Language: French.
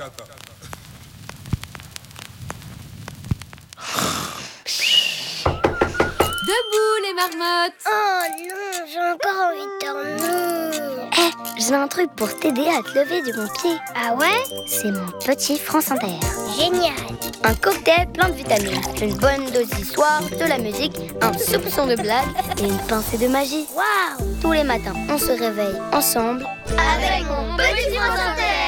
Debout les marmottes! Oh non, j'ai encore envie de dormir. Hé, j'ai un truc pour t'aider à te lever du bon pied. Ah ouais? C'est mon petit France Inter. Génial! Un cocktail plein de vitamines, une bonne dose d'histoire, de la musique, un soupçon de blague et une pincée de magie. Waouh! Tous les matins, on se réveille ensemble avec mon petit France Inter.